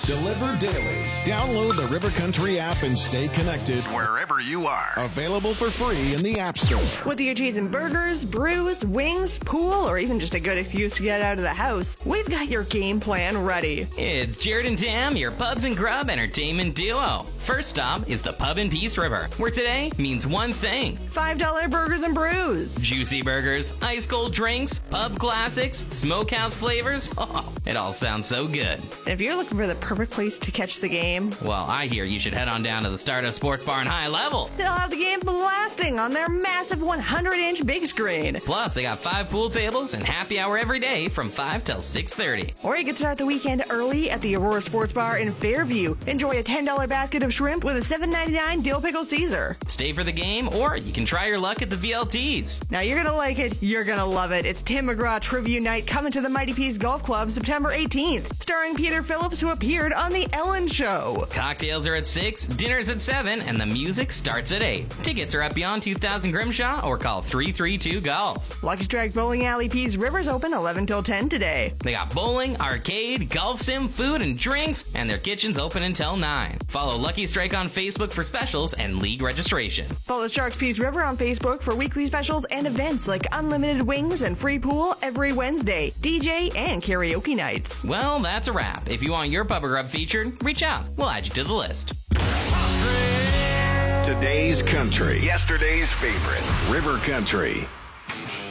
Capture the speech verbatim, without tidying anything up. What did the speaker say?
Delivered daily. Download the River Country app and stay connected wherever you are. Available for free in the App Store. Whether you're chasing burgers, brews, wings, pool, or even just a good excuse to get out of the house, we've got your game plan ready. It's Jared and Tam, your Pubs and Grub entertainment duo. First stop is the Pub in Peace River, where today means one thing. five dollar burgers and brews. Juicy burgers, ice cold drinks, pub classics, smokehouse flavors. Oh, it all sounds so good. And if you're looking for the perfect place to catch the game, well, I hear you should head on down to the Stardust Sports Bar in High Level. They'll have the game blasting on their massive one hundred inch big screen. Plus, they got five pool tables and happy hour every day from five till six thirty. Or you can start the weekend early at the Aurora Sports Bar in Fairview. Enjoy a ten dollar basket of shrimp with a seven ninety-nine dill pickle Caesar. Stay for the game, or you can try your luck at the V L Ts. Now you're gonna like it, you're gonna love it. It's Tim McGraw Trivia Night coming to the Mighty Peace Golf Club September eighteenth, starring Peter Phillips, who appeared on The Ellen Show. Cocktails are at six, dinner's at seven, and the music starts at eight. Tickets are at Beyond two thousand Grimshaw or call three three two golf. Lucky Strike Bowling Alley Peace River's open eleven till ten today. They got bowling, arcade, golf sim, food, and drinks, and their kitchen's open until nine. Follow Lucky Strike on Facebook for specials and league registration. Follow Sharks Peace River on Facebook for weekly specials and events like unlimited wings and free pool every Wednesday, D J and karaoke nights. Well, that's a wrap. If you want your Pub or Grub featured, reach out. We'll add you to the list. Today's country. Yesterday's favorites. River Country.